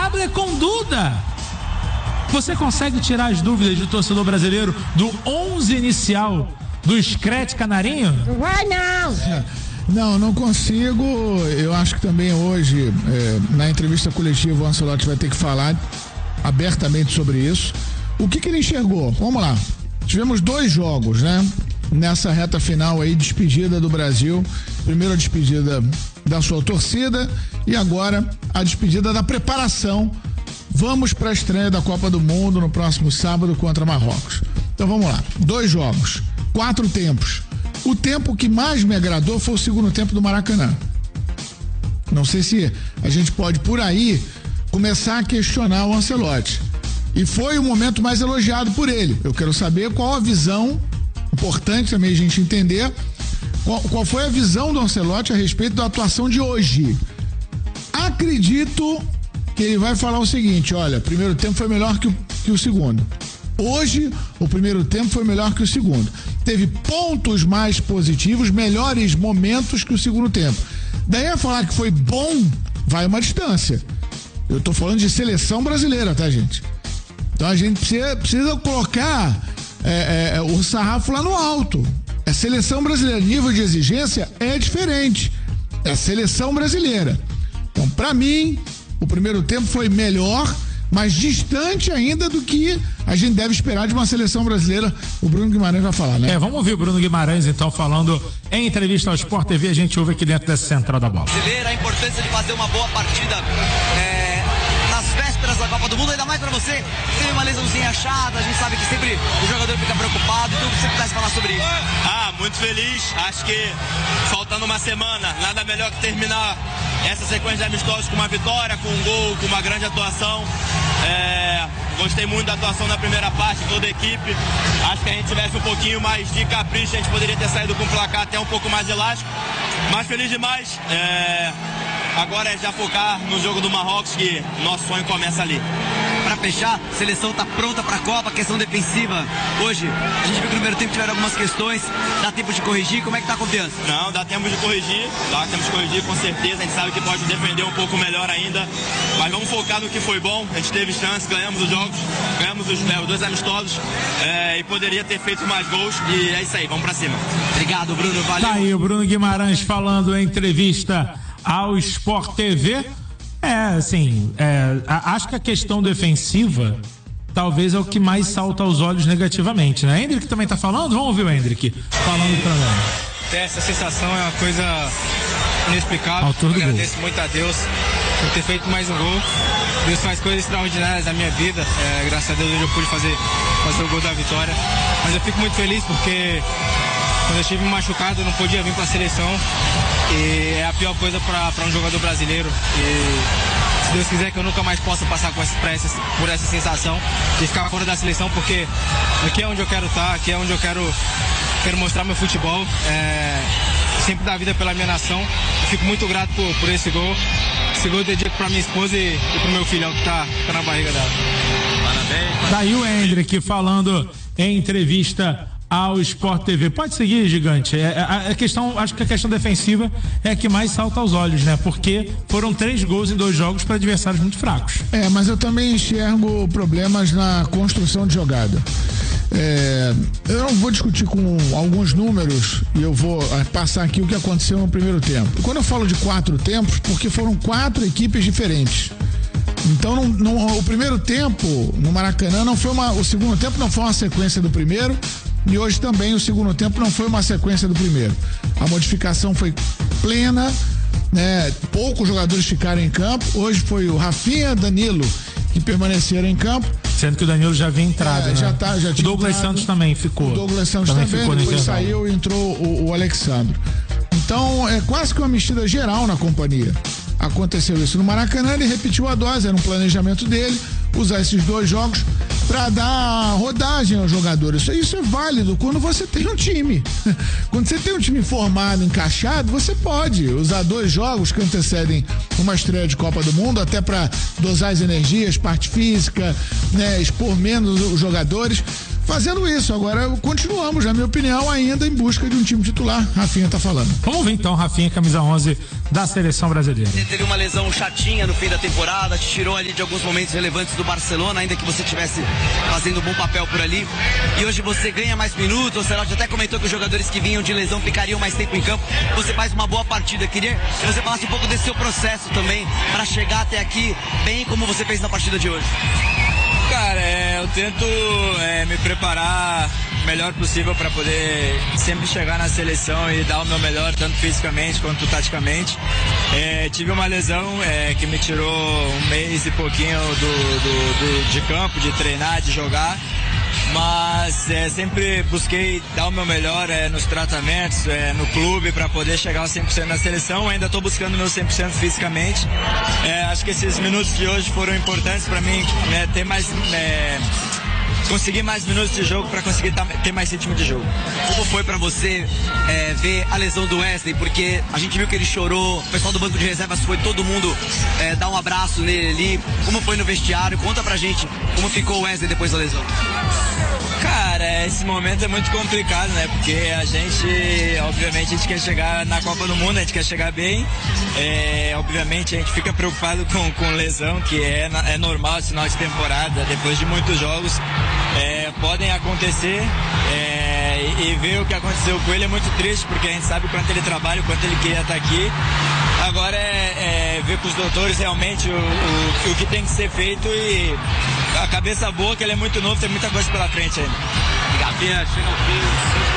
sábado é com Duda. Você consegue tirar as dúvidas do torcedor brasileiro do 11 inicial do Screte Canarinho? Vai não! Não consigo. Eu acho que também hoje, na entrevista coletiva, o Ancelotti vai ter que falar abertamente sobre isso. O que ele enxergou? Vamos lá. Tivemos 2 jogos, né? Nessa reta final aí, despedida do Brasil. Primeiro a despedida da sua torcida e agora a despedida da preparação. Vamos para a estreia da Copa do Mundo no próximo sábado contra Marrocos. Então vamos lá. 2 jogos, 4 tempos. O tempo que mais me agradou foi o segundo tempo do Maracanã. Não sei se a gente pode, por aí, começar a questionar o Ancelotti. E foi o momento mais elogiado por ele. Eu quero saber qual a visão, importante também a gente entender, qual foi a visão do Ancelotti a respeito da atuação de hoje. Acredito que ele vai falar o seguinte: olha, o primeiro tempo foi melhor que o segundo. Hoje, o primeiro tempo foi melhor que o segundo. Teve pontos mais positivos, melhores momentos que o segundo tempo. Daí a falar que foi bom, vai uma distância. Eu tô falando de seleção brasileira, tá, gente? Então a gente precisa colocar o sarrafo lá no alto. A seleção brasileira, nível de exigência é diferente. É a seleção brasileira. Então, pra mim, o primeiro tempo foi melhor, mas distante ainda do que a gente deve esperar de uma seleção brasileira. O Bruno Guimarães vai falar, né? Vamos ouvir o Bruno Guimarães, então, falando em entrevista ao Sport TV. A gente ouve aqui dentro dessa central da bola. A importância de fazer uma boa partida nas vésperas da Copa do Mundo, ainda mais pra você. Teve uma lesãozinha chata, a gente sabe que sempre o jogador fica preocupado. Então, se você pudesse falar sobre isso. Muito feliz. Acho que faltando uma semana, nada melhor que terminar essa sequência de amistosos com uma vitória, com um gol, com uma grande atuação. Gostei muito da atuação na primeira parte, toda a equipe. Acho que a gente tivesse um pouquinho mais de capricho, a gente poderia ter saído com o placar até um pouco mais elástico. Mas feliz demais. Agora é já focar no jogo do Marrocos, que nosso sonho começa ali. Pra fechar, a seleção tá pronta pra Copa, questão defensiva. Hoje, a gente viu que no primeiro tempo tiveram algumas questões, dá tempo de corrigir, como é que tá a confiança? Não, dá tempo de corrigir com certeza, a gente sabe que pode defender um pouco melhor ainda, mas vamos focar no que foi bom, a gente teve chance, ganhamos os jogos, ganhamos os 2 amistosos, e poderia ter feito mais gols, e é isso aí, vamos pra cima. Obrigado, Bruno, valeu. Tá aí o Bruno Guimarães falando em entrevista ao Sport TV. Acho que a questão defensiva talvez é o que mais salta aos olhos negativamente, né? Hendrick também tá falando? Vamos ouvir o Hendrick falando também. Essa sensação é uma coisa inexplicável. Eu agradeço muito a Deus por ter feito mais um gol. Deus faz coisas extraordinárias na minha vida. Graças a Deus hoje eu pude fazer o gol da vitória. Mas eu fico muito feliz porque quando eu estive machucado eu não podia vir para a seleção. E é a pior coisa para um jogador brasileiro. E se Deus quiser que eu nunca mais possa passar por essa sensação de ficar fora da seleção, porque aqui é onde eu quero estar, aqui é onde eu quero mostrar meu futebol, sempre dar vida pela minha nação. Eu fico muito grato por esse gol. Esse gol eu dedico para minha esposa e pro meu filhão que tá na barriga dela. Parabéns. Tá aí o Hendrick falando em entrevista ao Sport TV. Pode seguir, Gigante. Acho que a questão defensiva é a que mais salta aos olhos, né? Porque foram 3 gols em 2 jogos para adversários muito fracos. Mas eu também enxergo problemas na construção de jogada. Eu não vou discutir com alguns números e eu vou passar aqui o que aconteceu no primeiro tempo. Quando eu falo de 4 tempos, porque foram 4 equipes diferentes. Então o primeiro tempo no Maracanã o segundo tempo não foi uma sequência do primeiro. E hoje também o segundo tempo não foi uma sequência do primeiro. A modificação foi plena, né? Poucos jogadores ficaram em campo. Hoje foi o Rafinha, Danilo que permaneceram em campo. Sendo que o Danilo já havia entrado, né? Já tinha o Douglas entrado. Santos também ficou. O Douglas Santos também depois saiu e entrou o Alexandre. Então é quase que uma mexida geral na companhia. Aconteceu isso no Maracanã, ele repetiu a dose, era um planejamento dele, usar esses 2 jogos para dar rodagem aos jogadores. Isso é válido quando você tem um time. Quando você tem um time formado, encaixado, você pode usar 2 jogos que antecedem uma estreia de Copa do Mundo, até para dosar as energias, parte física, né, expor menos os jogadores. fazendo isso. Agora continuamos, na minha opinião, ainda em busca de um time titular. Rafinha tá falando. Vamos ver então, Rafinha, camisa 11 da seleção brasileira. Você teve uma lesão chatinha no fim da temporada, te tirou ali de alguns momentos relevantes do Barcelona, ainda que você estivesse fazendo um bom papel por ali. E hoje você ganha mais minutos. O Ancelotti até comentou que os jogadores que vinham de lesão ficariam mais tempo em campo. Você faz uma boa partida. Queria que você falasse um pouco desse seu processo também para chegar até aqui bem como você fez na partida de hoje. Cara, eu tento me preparar o melhor possível para poder sempre chegar na seleção e dar o meu melhor, tanto fisicamente quanto taticamente. Tive uma lesão que me tirou um mês e pouquinho de campo, de treinar, de jogar. Mas sempre busquei dar o meu melhor nos tratamentos, no clube, para poder chegar aos 100% na seleção. Ainda estou buscando meu 100% fisicamente. Acho que esses minutos de hoje foram importantes para mim, ter mais... conseguir mais minutos de jogo para conseguir ter mais ritmo de jogo. Como foi para você ver a lesão do Wesley? Porque a gente viu que ele chorou, o pessoal do banco de reservas foi todo mundo dar um abraço nele ali. Como foi no vestiário? Conta pra gente como ficou o Wesley depois da lesão. Cara, esse momento é muito complicado, né? Porque a gente, obviamente, a gente quer chegar na Copa do Mundo, a gente quer chegar bem. Obviamente, a gente fica preocupado com lesão, que é normal esse final de temporada, depois de muitos jogos. Podem acontecer e ver o que aconteceu com ele é muito triste, porque a gente sabe o quanto ele trabalha, o quanto ele queria estar aqui. Agora ver com os doutores realmente o que tem que ser feito e a cabeça boa, que ele é muito novo, tem muita coisa pela frente ainda. Obrigado. Chega ao fim.